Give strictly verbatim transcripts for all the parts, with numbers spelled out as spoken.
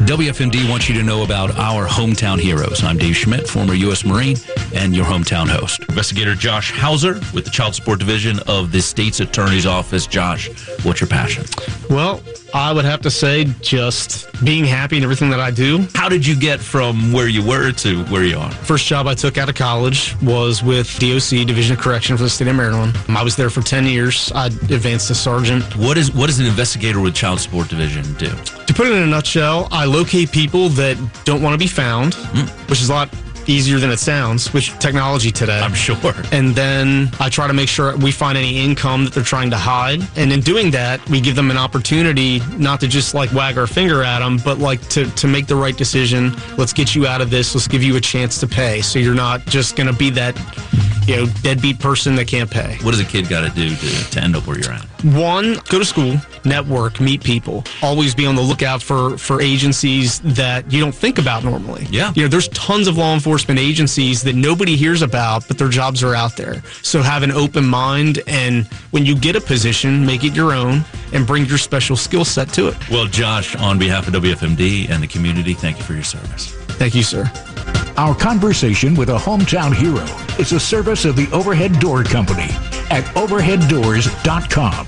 W F M D wants you to know about our hometown heroes. I'm Dave Schmidt, former U S Marine, and your hometown host. Investigator Josh Hauser with the Child Support Division of the State's Attorney's Office. Josh, what's your passion? Well, I would have to say just being happy in everything that I do. How did you get from where you were to where you are? First job I took out of college was with D O C, Division of Correction for the state of Maryland. I was there for ten years. I advanced to sergeant. What is what does an investigator with Child Support Division do? To put it in a nutshell, I locate people that don't want to be found, mm. which is a lot easier than it sounds with technology today. I'm sure. And then I try to make sure we find any income that they're trying to hide. And in doing that, we give them an opportunity not to just like wag our finger at them, but like to, to make the right decision. Let's get you out of this. Let's give you a chance to pay. So you're not just going to be that, you know, deadbeat person that can't pay. What does a kid got to do to, to end up where you're at? One, go to school, network, meet people. Always be on the lookout for, for agencies that you don't think about normally. Yeah. You know, there's tons of law enforcement agencies that nobody hears about, but their jobs are out there. So have an open mind, and when you get a position, make it your own and bring your special skill set to it. Well, Josh, on behalf of W F M D and the community, thank you for your service. Thank you, sir. Our conversation with a hometown hero is a service of the Overhead Door Company at overhead doors dot com.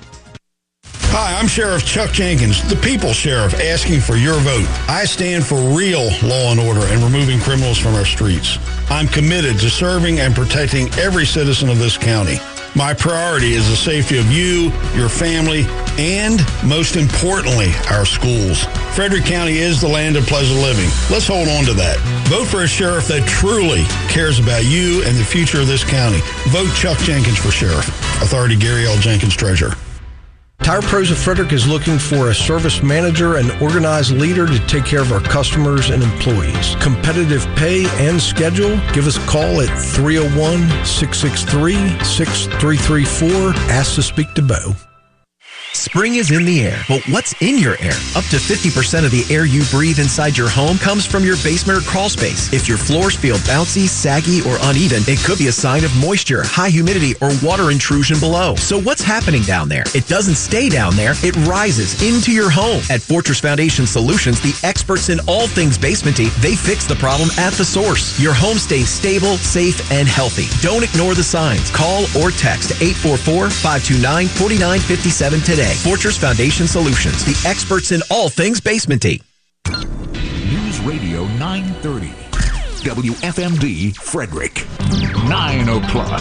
Hi, I'm Sheriff Chuck Jenkins, the People's Sheriff, asking for your vote. I stand for real law and order and removing criminals from our streets. I'm committed to serving and protecting every citizen of this county. My priority is the safety of you, your family, and, most importantly, our schools. Frederick County is the land of pleasant living. Let's hold on to that. Vote for a sheriff that truly cares about you and the future of this county. Vote Chuck Jenkins for sheriff. Authority Gary L. Jenkins, Treasurer. Tire Pros of Frederick is looking for a service manager and organized leader to take care of our customers and employees. Competitive pay and schedule. Give us a call at three oh one, six six three, six three three four. Ask to speak to Bo. Spring is in the air, but what's in your air? Up to fifty percent of the air you breathe inside your home comes from your basement or crawl space. If your floors feel bouncy, saggy, or uneven, it could be a sign of moisture, high humidity, or water intrusion below. So what's happening down there? It doesn't stay down there. It rises into your home. At Fortress Foundation Solutions, the experts in all things basementy, they fix the problem at the source. Your home stays stable, safe, and healthy. Don't ignore the signs. Call or text eight four four, five two nine, four nine five seven today. Fortress Foundation Solutions, the experts in all things basementy. News Radio nine thirty. W F M D Frederick. nine o'clock.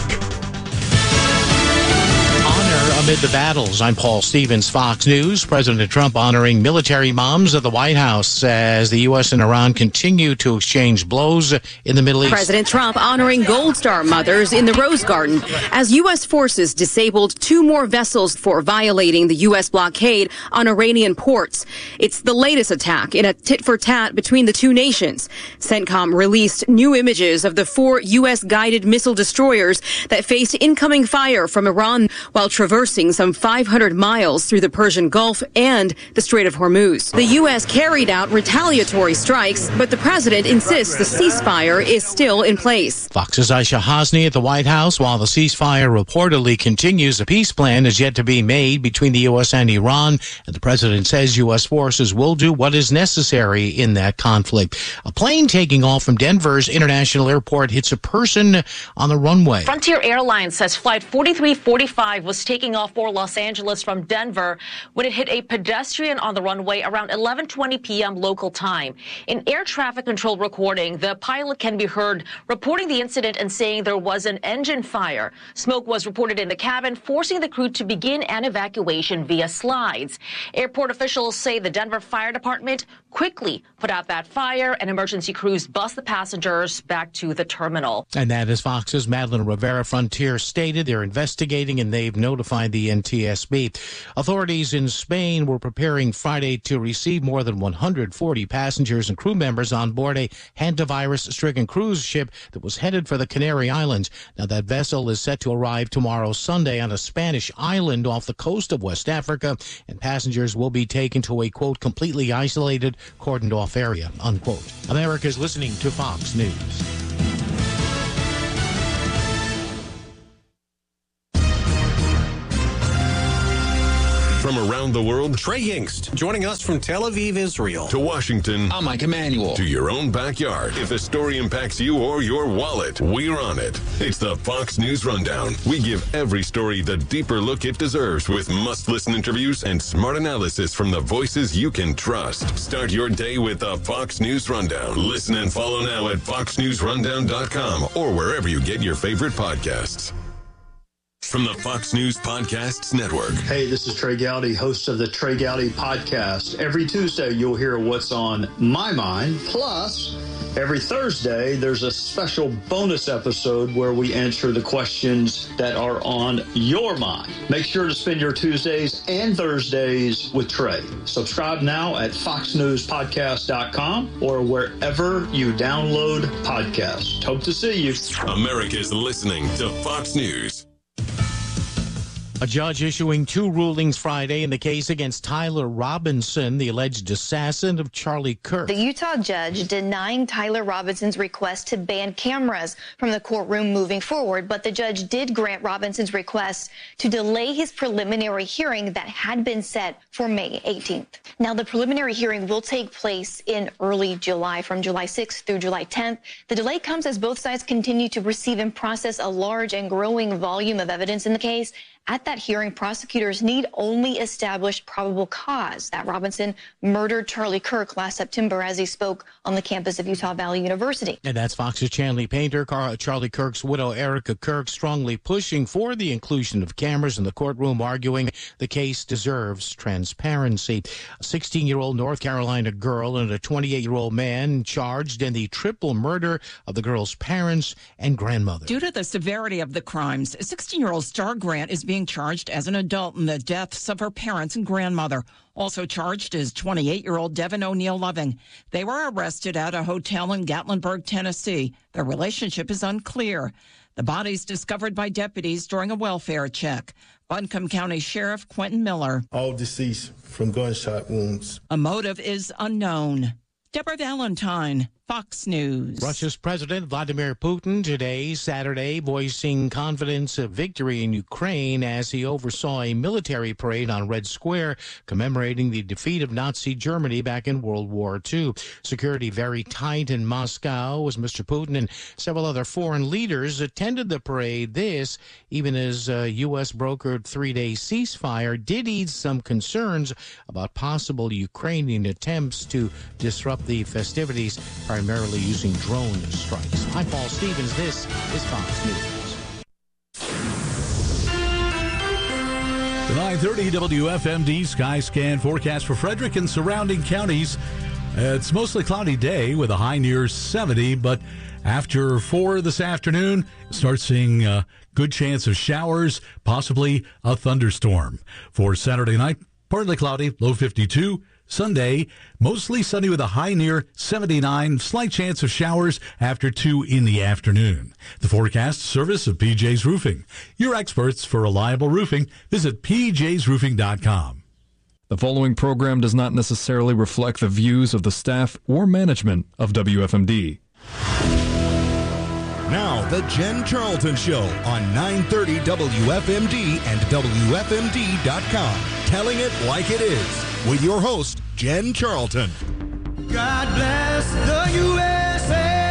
Honor amid the battles. I'm Paul Stevens, Fox News. President Trump honoring military moms at the White House as the U S and Iran continue to exchange blows in the Middle East. President Trump honoring Gold Star mothers in the Rose Garden as U S forces disabled two more vessels for violating the U S blockade on Iranian ports. It's the latest attack in a tit-for-tat between the two nations. CENTCOM released new images of the four U S guided missile destroyers that faced incoming fire from Iran while traversing some five hundred miles through the Persian Gulf and the Strait of Hormuz. The U S carried out retaliatory strikes, but the president insists the ceasefire is still in place. Fox's Aisha Hasni at the White House. While the ceasefire reportedly continues, a peace plan is yet to be made between the U S and Iran, and the president says U S forces will do what is necessary in that conflict. A plane taking off from Denver's International Airport hits a person on the runway. Frontier Airlines says flight forty-three forty-five was taking off for Los Angeles from Denver when it hit a pedestrian on the runway around eleven twenty p.m. local time. In air traffic control recording, the pilot can be heard reporting the incident and saying there was an engine fire. Smoke was reported in the cabin, forcing the crew to begin an evacuation via slides. Airport officials say the Denver Fire Department quickly put out that fire, and emergency crews bus the passengers back to the terminal. And that is Fox's Madeline Rivera. Frontier stated they're investigating and they've notified the N T S B. Authorities in Spain were preparing Friday to receive more than one hundred forty passengers and crew members on board a hantavirus-stricken cruise ship that was headed for the Canary Islands. Now, that vessel is set to arrive tomorrow Sunday on a Spanish island off the coast of West Africa, and passengers will be taken to a, quote, completely isolated, cordoned-off area, unquote. America's listening to Fox News. From from around the world. Trey Yingst, joining us from Tel Aviv, Israel. To Washington. I'm Mike Emanuel. To your own backyard. If a story impacts you or your wallet, we're on it. It's the Fox News Rundown. We give every story the deeper look it deserves with must-listen interviews and smart analysis from the voices you can trust. Start your day with the Fox News Rundown. Listen and follow now at fox news rundown dot com or wherever you get your favorite podcasts. From the Fox News Podcasts Network. Hey, this is Trey Gowdy, host of the Trey Gowdy Podcast. Every Tuesday, you'll hear what's on my mind. Plus, every Thursday, there's a special bonus episode where we answer the questions that are on your mind. Make sure to spend your Tuesdays and Thursdays with Trey. Subscribe now at fox news podcast dot com or wherever you download podcasts. Hope to see you. America's listening to Fox News. A judge issuing two rulings Friday in the case against Tyler Robinson, the alleged assassin of Charlie Kirk. The Utah judge denying Tyler Robinson's request to ban cameras from the courtroom moving forward, but the judge did grant Robinson's request to delay his preliminary hearing that had been set for May eighteenth. Now, the preliminary hearing will take place in early July, from July sixth through July tenth. The delay comes as both sides continue to receive and process a large and growing volume of evidence in the case. At that hearing, prosecutors need only establish probable cause that Robinson murdered Charlie Kirk last September as he spoke on the campus of Utah Valley University. And that's Fox's Chanley Painter. Charlie Kirk's widow, Erica Kirk, strongly pushing for the inclusion of cameras in the courtroom, arguing the case deserves transparency. A sixteen-year-old North Carolina girl and a twenty-eight-year-old man charged in the triple murder of the girl's parents and grandmother. Due to the severity of the crimes, sixteen-year-old Star Grant is being charged as an adult in the deaths of her parents and grandmother. Also charged is twenty-eight-year-old Devin O'Neill Loving. They were arrested at a hotel in Gatlinburg, Tennessee. Their relationship is unclear. The bodies discovered by deputies during a welfare check. Buncombe County Sheriff Quentin Miller. All deceased from gunshot wounds. A motive is unknown. Deborah Valentine, Fox News. Russia's President Vladimir Putin today, Saturday, voicing confidence of victory in Ukraine as he oversaw a military parade on Red Square commemorating the defeat of Nazi Germany back in World War Two. Security very tight in Moscow as Mister Putin and several other foreign leaders attended the parade. This, even as a U S brokered three-day ceasefire, did ease some concerns about possible Ukrainian attempts to disrupt the festivities, primarily using drone strikes. I'm Paul Stevens. This is Fox News. The nine thirty W F M D Sky Scan forecast for Frederick and surrounding counties. It's mostly cloudy day with a high near seventy, but after four this afternoon, start seeing a good chance of showers, possibly a thunderstorm. For Saturday night, partly cloudy, low fifty-two. Sunday, mostly sunny with a high near seventy-nine, slight chance of showers after two in the afternoon. The forecast service of P J's Roofing. Your experts for reliable roofing. Visit P Js roofing dot com. The following program does not necessarily reflect the views of the staff or management of W F M D. Now, the Jen Charlton Show on nine thirty W F M D and W F M D dot com. Telling it like it is with your host, Jen Charlton. God bless the U S A.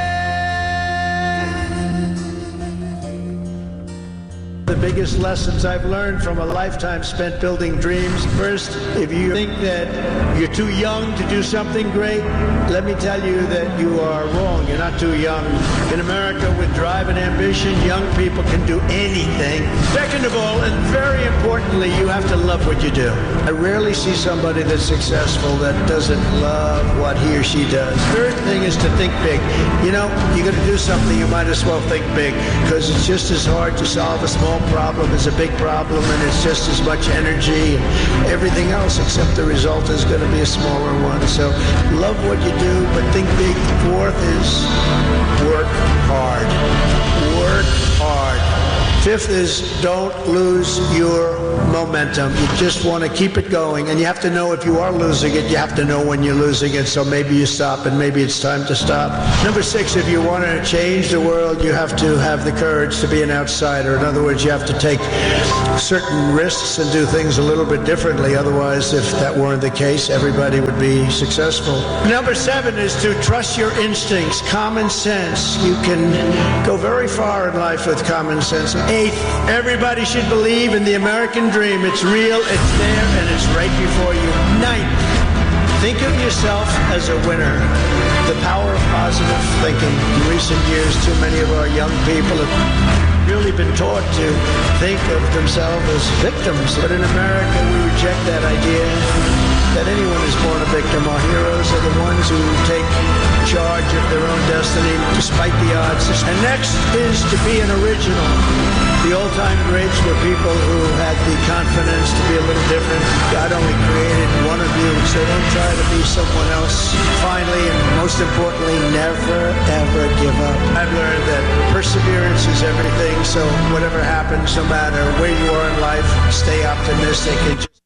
The biggest lessons I've learned from a lifetime spent building dreams. First, if you think that you're too young to do something great, let me tell you that you are wrong. You're not too young. In America, with drive and ambition, young people can do anything. Second of all, and very importantly, you have to love what you do. I rarely see somebody that's successful that doesn't love what he or she does. Third thing is to think big. You know, you're going to do something, you might as well think big, because it's just as hard to solve a small problem as a big problem, and it's just as much energy and everything else, except the result is going to be a smaller one. So love what you do, but think big. Fourth is work hard. Work hard. Fifth is don't lose your momentum. You just want to keep it going, and you have to know if you are losing it, you have to know when you're losing it, so maybe you stop, and maybe it's time to stop. Number six, if you want to change the world, you have to have the courage to be an outsider. In other words, you have to take certain risks and do things a little bit differently. Otherwise, if that weren't the case, everybody would be successful. Number seven is to trust your instincts, common sense. You can go very far in life with common sense. Eighth, everybody should believe in the American dream. It's real, it's there, and it's right before you. Ninth, think of yourself as a winner. The power of positive thinking. In recent years, too many of our young people have really been taught to think of themselves as victims. But in America, we reject that idea that anyone is born a victim. Our heroes are the ones who take charge of their own destiny despite the odds. And next is to be an original. The old-time greats were people who had the confidence to be a little different. God only created one of you, so don't try to be someone else. Finally, and most importantly, never, ever give up. I've learned that perseverance is everything, so whatever happens, no matter where you are in life, stay optimistic and just